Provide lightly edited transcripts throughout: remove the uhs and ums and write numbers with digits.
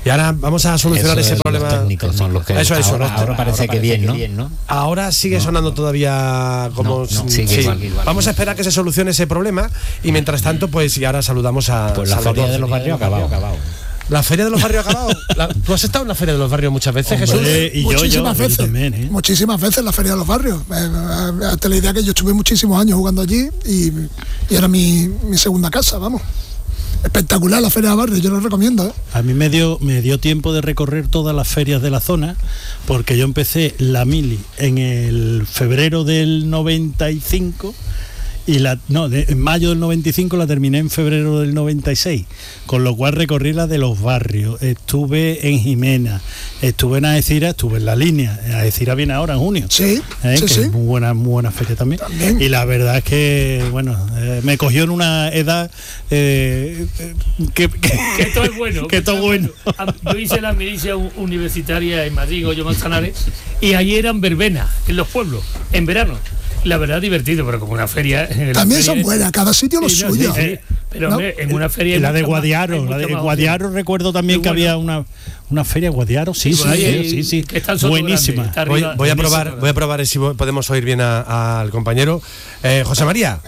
Y ahora vamos a solucionar ese problema. Los técnicos son los que eso. Ahora parece que bien, ¿no? Ahora sigue sonando todavía como... sigue igual. Vamos a esperar que se solucione ese problema y mientras tanto, pues, y ahora saludamos a... Pues la Feria de los Barrios acabado. ¿La Feria de los Barrios ha acabado? ¿Tú has estado en la Feria de los Barrios muchas veces, Jesús? Y muchísimas veces. También, muchísimas veces en la Feria de los Barrios. Hasta la idea que yo estuve muchísimos años jugando allí y era mi segunda casa, vamos. Espectacular la Feria de Barrios, yo lo recomiendo. A mí me dio tiempo de recorrer todas las ferias de la zona, porque yo empecé la mili en el febrero del 95 y en mayo del 95 la terminé en febrero del 96, con lo cual recorrí la de los barrios, estuve en Jimena, estuve en Algeciras, estuve en La Línea. Algeciras viene ahora en junio, sí. Es muy buena feria también. Y la verdad es que me cogió en una edad que todo es bueno, que todo es bueno. Yo hice la milicia universitaria en Madrid, Goyo Manzanares, y allí eran verbenas en los pueblos en verano. La verdad divertido, pero como una feria... También son buenas, cada sitio lo suyo. Sí. Pero hombre, en una feria... La de Guadiaro, Guadiaro recuerdo también que había una feria de Guadiaro, sí. Buenísima. Voy a probar si podemos oír bien al compañero. José María.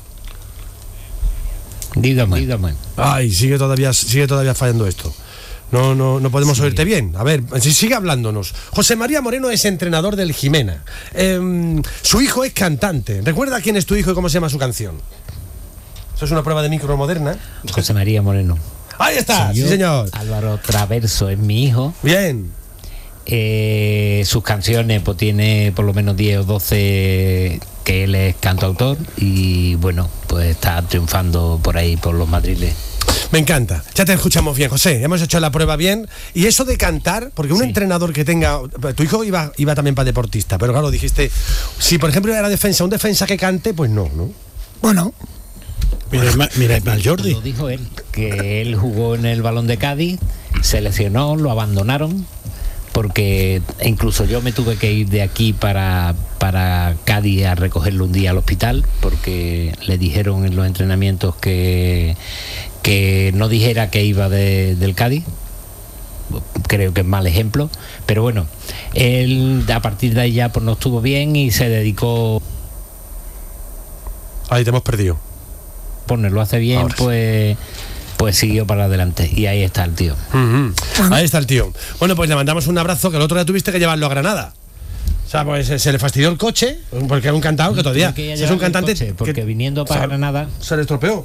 Dígame. Ay, sigue todavía fallando esto. No podemos oírte bien. A ver, sigue hablándonos. José María Moreno es entrenador del Jimena. Su hijo es cantante. ¿Recuerda quién es tu hijo y cómo se llama su canción? Eso es una prueba de micro moderna. José María Moreno. Ahí está, sí señor. Álvaro Traverso es mi hijo. Bien. Sus canciones, pues tiene por lo menos 10 o 12 que él es cantautor y bueno, pues está triunfando por ahí, por los madriles. Me encanta, ya te escuchamos bien, José, hemos hecho la prueba bien. Y eso de cantar, porque un entrenador que tenga... Tu hijo iba también para deportista, pero claro, dijiste, si por ejemplo era defensa, un defensa que cante, pues no. Bueno. Mira Ismael Jordi. Lo dijo él, que él jugó en el Balón de Cádiz, se lesionó, lo abandonaron, porque incluso yo me tuve que ir de aquí para Cádiz a recogerlo un día al hospital, porque le dijeron en los entrenamientos que no dijera que iba del Cádiz. Creo que es mal ejemplo, pero bueno, él a partir de ahí ya pues no estuvo bien y se dedicó. Ahí te hemos perdido. Lo hace bien. Ahora pues siguió para adelante y ahí está el tío. Ahí está el tío. Bueno, pues le mandamos un abrazo, que el otro día tuviste que llevarlo a Granada. O sea, pues se le fastidió el coche, porque era un cantado que todavía es un cantante coche, porque viniendo para Granada se le estropeó.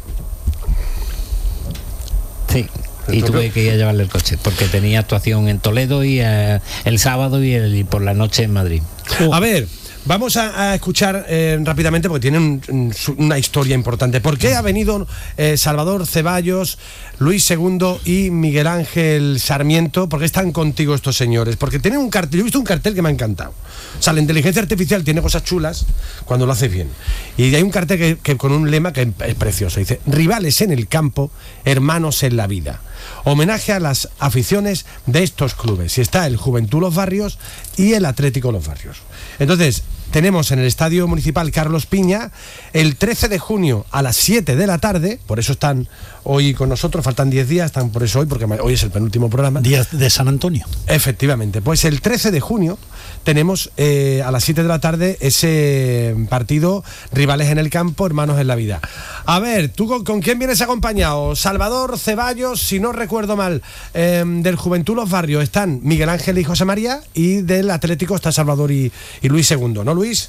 Sí. Y tuve que ir a llevarle el coche porque tenía actuación en Toledo y el sábado y por la noche en Madrid. A ver, vamos a escuchar rápidamente, porque tienen una historia importante. ¿Por qué ha venido Salvador Ceballos, Luis II y Miguel Ángel Sarmiento? ¿Por qué están contigo estos señores? Porque tienen un cartel, yo he visto un cartel que me ha encantado. O sea, la inteligencia artificial tiene cosas chulas cuando lo hace bien. Y hay un cartel que con un lema que es precioso. Dice: rivales en el campo, hermanos en la vida. Homenaje a las aficiones de estos clubes. Y está el Juventud Los Barrios y el Atlético Los Barrios. Entonces, tenemos en el Estadio Municipal Carlos Piña el 13 de junio a las 7 de la tarde, por eso están hoy con nosotros, faltan 10 días, están por eso hoy, porque hoy es el penúltimo programa. Día de San Antonio. Efectivamente, pues el 13 de junio tenemos a las 7 de la tarde ese partido, rivales en el campo, hermanos en la vida. A ver, ¿tú con quién vienes acompañado? Salvador Ceballos, si no recuerdo mal, del Juventud Los Barrios están Miguel Ángel y José María, y del Atlético está Salvador y Luis II, ¿no, Luis?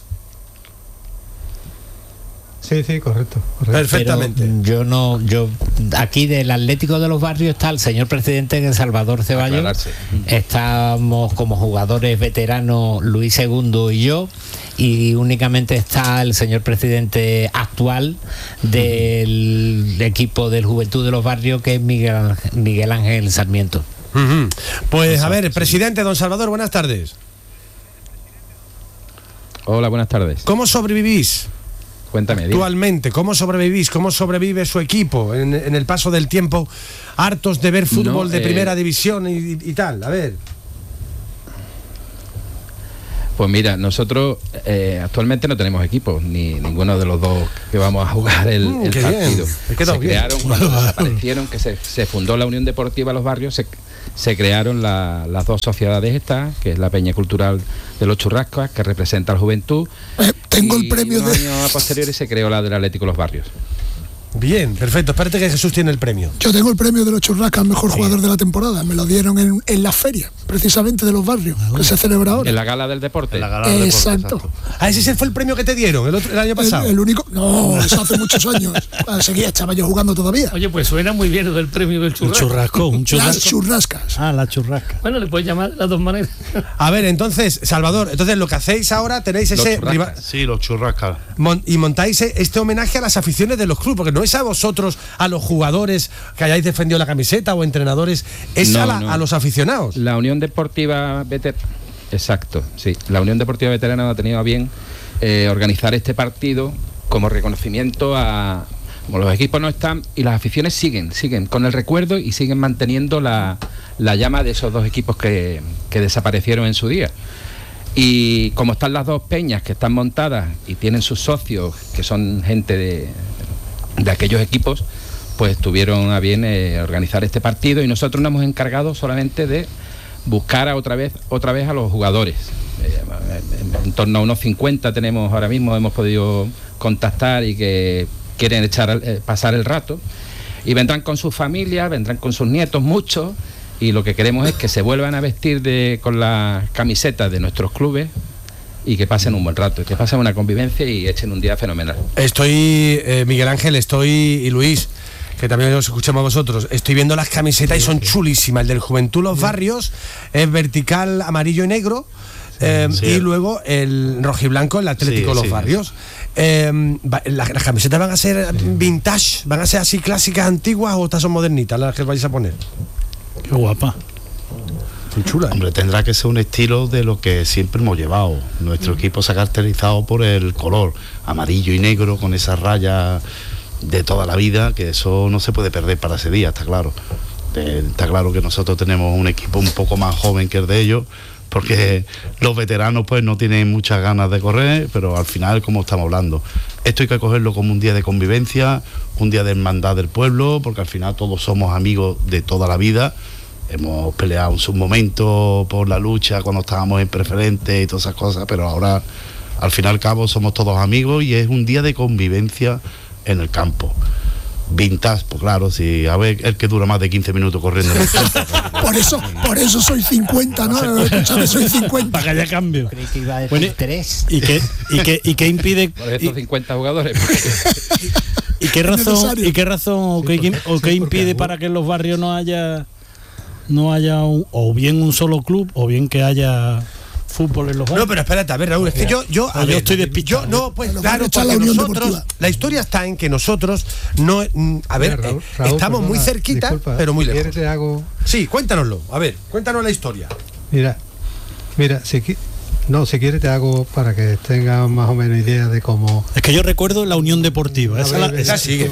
Sí, correcto. Perfectamente. Pero yo aquí del Atlético de Los Barrios está el señor presidente, que es Salvador Ceballos. Estamos como jugadores veteranos Luis II y yo, y únicamente está el señor presidente actual del equipo del Juventud de Los Barrios, que es Miguel Ángel Sarmiento. Pues a ver, presidente, don Salvador, buenas tardes. Hola, buenas tardes. ¿Cómo sobrevivís? Cuéntame. Actualmente, ¿cómo sobrevivís? ¿Cómo sobrevive su equipo en el paso del tiempo, hartos de ver fútbol de primera división y tal? A ver. Pues mira, nosotros actualmente no tenemos equipo, ni ninguno de los dos que vamos a jugar el partido. Se crearon cuando desaparecieron, que se fundó la Unión Deportiva Los Barrios, se crearon las dos sociedades estas, que es la Peña Cultural de los Churrascas, que representa a la juventud. Tengo y el premio unos de... años a posteriori se creó la del Atlético Los Barrios. Bien, perfecto. Espérate que Jesús tiene el premio. Yo tengo el premio de los Churrascas al mejor jugador de la temporada. Me lo dieron en la feria, precisamente de los barrios, que se celebra ahora. En la gala del deporte. Exacto. Ah, ese fue el premio que te dieron el año pasado. El único... No, eso hace muchos años. Seguía, estaba yo jugando todavía. Oye, pues suena muy bien lo del premio del churrasco. Un churrasco. Las Churrascas. Ah, la churrasca. Bueno, le puedes llamar de las dos maneras. A ver, entonces, Salvador, lo que hacéis ahora, tenéis ese... Sí, los Churrascas. Y montáis este homenaje a las aficiones de los clubes, porque no es a vosotros, a los jugadores que hayáis defendido la camiseta o entrenadores, es a los aficionados. La Unión Deportiva Veterana, exacto, sí. La Unión Deportiva Veterana ha tenido a bien organizar este partido como reconocimiento a... Como los equipos no están y las aficiones siguen con el recuerdo y siguen manteniendo la llama de esos dos equipos que desaparecieron en su día. Y como están las dos peñas que están montadas y tienen sus socios, que son gente de aquellos equipos, pues tuvieron a bien organizar este partido y nosotros nos hemos encargado solamente de buscar otra vez a los jugadores. En torno a unos 50 tenemos ahora mismo, hemos podido contactar y que quieren pasar el rato y vendrán con sus familias, vendrán con sus nietos, muchos, y lo que queremos es que se vuelvan a vestir con las camisetas de nuestros clubes y que pasen un buen rato, que pasen una convivencia y echen un día fenomenal. Miguel Ángel, y Luis, que también os escuchamos a vosotros, estoy viendo las camisetas y son chulísimas. El del Juventud Los Barrios es vertical amarillo y negro, y luego el rojiblanco, el Atlético Los Barrios. ¿Las camisetas van a ser vintage, van a ser así clásicas, antiguas, o estas son modernitas las que vais a poner? Qué guapa. Muy chula. Hombre, tendrá que ser un estilo de lo que siempre hemos llevado. Nuestro equipo se ha caracterizado por el color amarillo y negro con esas rayas de toda la vida, que eso no se puede perder para ese día, está claro. Está claro que nosotros tenemos un equipo un poco más joven que el de ellos, porque los veteranos pues no tienen muchas ganas de correr, pero al final, como estamos hablando, esto hay que cogerlo como un día de convivencia, un día de hermandad del pueblo, porque al final todos somos amigos de toda la vida. Hemos peleado en su momento por la lucha cuando estábamos en preferente y todas esas cosas, pero ahora al fin y al cabo somos todos amigos y es un día de convivencia en el campo. Vintage, pues claro, si a ver el que dura más de 15 minutos corriendo en el campo. Por eso soy 50, ¿no? Escúchame, soy 50. Para que haya cambio. Creí que iba a decir 3. ¿Y qué impide? Por estos 50 jugadores. ¿Y qué razón o qué impide para que en los barrios no haya o bien un solo club o bien que haya fútbol en los barrios? No, pero espérate, a ver, Raúl, es que yo estoy despistado. No, pues claro, porque nosotros, la historia está en que nosotros no, Raúl, estamos muy cerquita, disculpa, pero muy lejos. Sí, cuéntanoslo, a ver, cuéntanos la historia. Mira, si quieres te hago para que tengas más o menos idea de cómo... Es que yo recuerdo la Unión Deportiva. Esa sigue.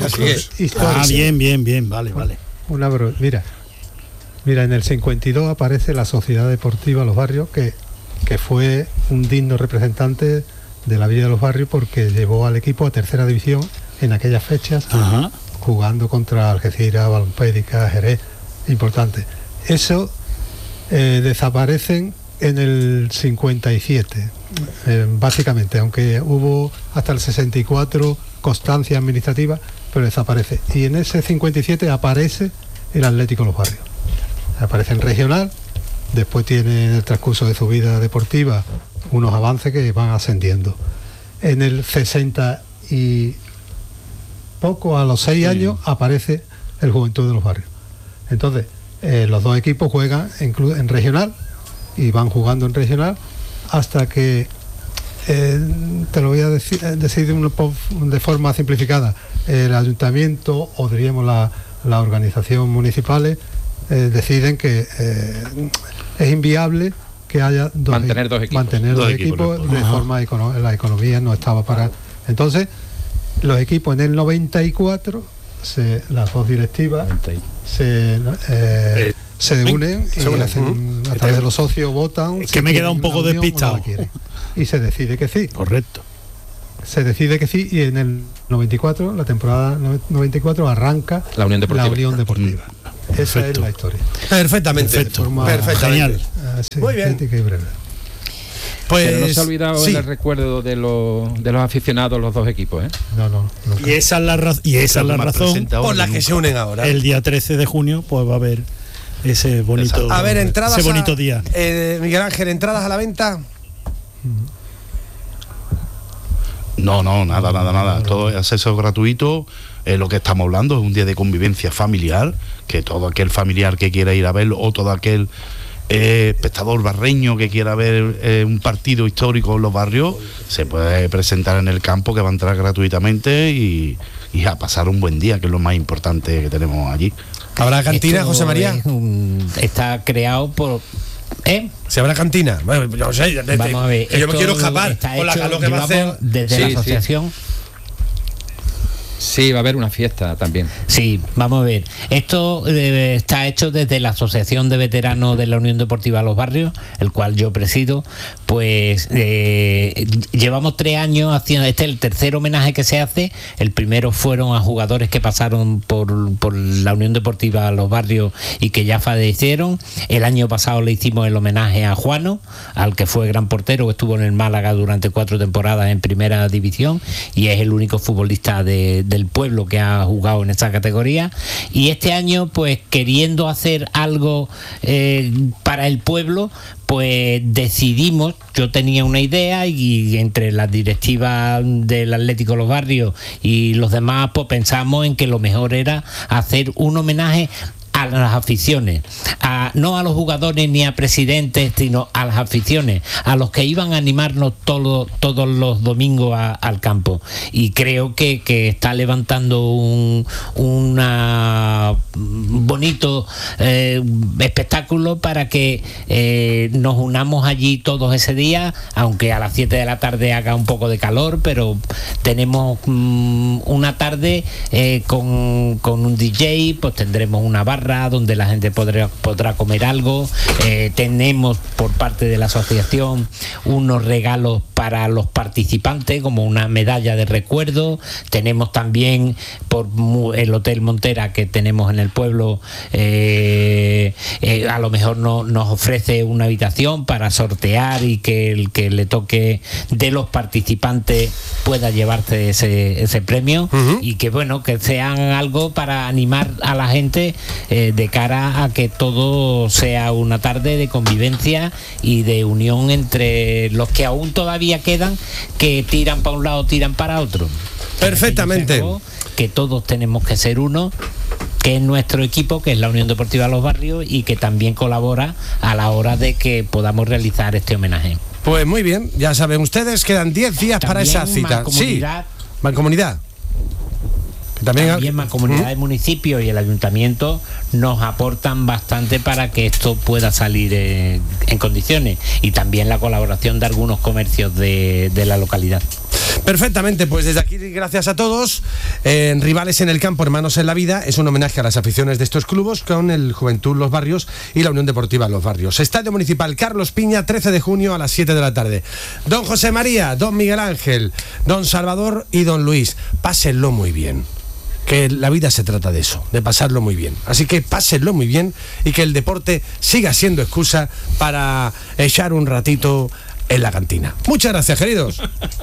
Bien, vale. Una broma, Mira, en el 52 aparece la Sociedad Deportiva Los Barrios, que fue un digno representante de la vida de los barrios porque llevó al equipo a tercera división en aquellas fechas, jugando contra Algeciras, Balompédica, Jerez, importante. Eso desaparecen en el 57, básicamente, aunque hubo hasta el 64 constancia administrativa, pero desaparece. Y en ese 57 aparece el Atlético Los Barrios. Aparece en regional, después tiene en el transcurso de su vida deportiva unos avances que van ascendiendo. En el 60 y poco, a los 6 años, aparece el Juventud de los Barrios. Entonces, los dos equipos juegan en regional y van jugando en regional hasta que, te lo voy a decir de forma simplificada, el ayuntamiento o diríamos la organización municipales deciden que es inviable que haya mantener dos equipos de forma la economía no estaba para. Entonces los equipos en el 94 las dos directivas se unen y hacen, a través de los socios votan. Es que me queda un poco despistado. Y se decide que sí. Correcto. Se decide que sí y en el 94, la temporada 94, arranca la Unión Deportiva. Esa Perfecto. es la historia. Perfectamente. Perfecto. Perfectamente. Genial. Así, Muy bien. sintética y breve. Pues Pero no se ha olvidado sí. el recuerdo de los aficionados, los dos equipos, ¿eh? No. Y esa es la, razón Presente ahora por la que que nunca. se unen ahora. el día 13 de junio pues va a haber ese bonito, A ver, entradas. ese bonito día. Miguel Ángel, entradas a la venta. No, nada. Todo es acceso gratuito. Lo que estamos hablando es un día de convivencia familiar, que todo aquel familiar que quiera ir a verlo o todo aquel espectador barreño que quiera ver un partido histórico en los barrios, se puede presentar en el campo, que va a entrar gratuitamente y a pasar un buen día, que es lo más importante que tenemos allí. ¿Habrá cantina, Esto José María? está creado por... ¿Se habrá cantina? Bueno, yo no sé, Vamos a ver, que yo me esto quiero escapar está con la hecho, calor que va a hacer. llevamos desde Sí, la sí. asociación. Sí, va a haber una fiesta también. Sí, vamos a ver. Esto está hecho desde la Asociación de Veteranos de la Unión Deportiva Los Barrios, el cual yo presido. Pues llevamos 3 años haciendo, este es el tercer homenaje que se hace. El primero fueron a jugadores que pasaron por la Unión Deportiva Los Barrios y que ya fallecieron. El año pasado le hicimos el homenaje a Juano, al que fue gran portero, que estuvo en el Málaga durante 4 temporadas en primera división y es el único futbolista del pueblo que ha jugado en esta categoría. Y este año, pues queriendo hacer algo para el pueblo, pues decidimos, yo tenía una idea y entre las directivas del Atlético Los Barrios y los demás, pues pensamos en que lo mejor era hacer un homenaje a las aficiones, no a los jugadores ni a presidentes, sino a las aficiones, a los que iban a animarnos todos los domingos al campo. Y creo que está levantando un bonito espectáculo para que nos unamos allí todos ese día, aunque a las 7 de la tarde haga un poco de calor, pero tenemos una tarde con un DJ, pues tendremos una barra donde la gente podrá comer algo. Tenemos por parte de la asociación unos regalos para los participantes, como una medalla de recuerdo. Tenemos también por el Hotel Montera que tenemos en el pueblo, a lo mejor nos ofrece una habitación para sortear y que el que le toque de los participantes pueda llevarse ese premio. Y que bueno, que sean algo para animar a la gente de cara a que todo sea una tarde de convivencia y de unión entre los que aún todavía quedan, que tiran para un lado, tiran para otro. Perfectamente. Que todos tenemos que ser uno, que es nuestro equipo, que es la Unión Deportiva Los Barrios, y que también colabora a la hora de que podamos realizar este homenaje. Pues muy bien, ya saben ustedes, quedan 10 días para esa cita. Mancomunidad. También Mancomunidad de Municipios y el Ayuntamiento nos aportan bastante para que esto pueda salir en condiciones, y también la colaboración de algunos comercios de la localidad. Perfectamente, pues desde aquí gracias a todos. Rivales en el campo, hermanos en la vida, es un homenaje a las aficiones de estos clubes con el Juventud Los Barrios y la Unión Deportiva Los Barrios. Estadio Municipal Carlos Piña, 13 de junio a las 7 de la tarde. Don José María, don Miguel Ángel, don Salvador y don Luis, pásenlo muy bien, que la vida se trata de eso, de pasarlo muy bien. Así que pásenlo muy bien y que el deporte siga siendo excusa para echar un ratito en la cantina. Muchas gracias, queridos.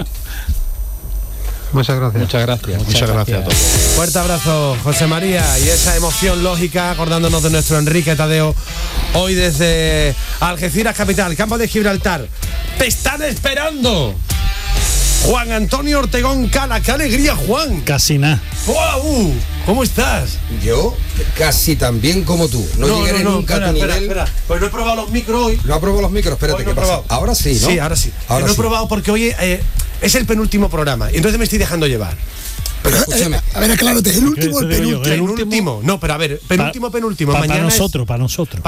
Muchas gracias. Muchas gracias a todos. Fuerte abrazo, José María, y esa emoción lógica, acordándonos de nuestro Enrique Tadeo, hoy desde Algeciras capital, campo de Gibraltar. ¡Te están esperando! Juan Antonio Ortegón Cala, qué alegría, Juan. Casi nada. ¡Wow! ¿Cómo estás? Yo casi tan bien como tú. No llegaré nunca a tu nivel. Espera. Pues no he probado los micros hoy. No ha probado los micros, espérate, Hoy no ¿qué he pasa? probado. Ahora sí, ¿no? Sí, ahora sí. Ahora no he sí. probado porque hoy es el penúltimo programa y entonces me estoy dejando llevar. Pero escúchame, A ver, aclárate, ¿el último o el Eso digo yo, penúltimo? Penúltimo. No, pero a ver, penúltimo. Para Mañana nosotros. para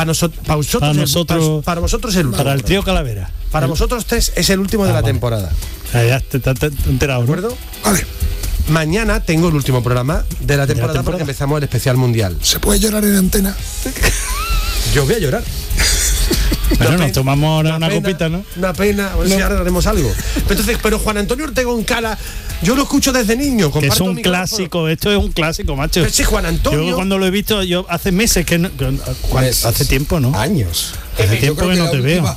vosotros el último. Para el trío Calavera. Para vosotros tres es el último de la temporada. Ya te he enterado, ¿De ¿no? acuerdo? Vale, Mañana tengo el último programa de la temporada porque empezamos el especial mundial. ¿se puede llorar en antena? Yo voy a llorar. Bueno, nos tomamos ahora una pena, copita, ¿no? Una pena, a ver si ahora haremos algo. Entonces, pero Juan Antonio Ortegón Cala, Yo lo escucho desde niño. Que es comparto un micrófono. clásico, esto es un clásico, macho. Pero sí, Juan Antonio. Yo cuando lo he visto, yo hace meses que no, Meses. hace tiempo, ¿no? Años. Hace Yo tiempo creo que no la te última- veo.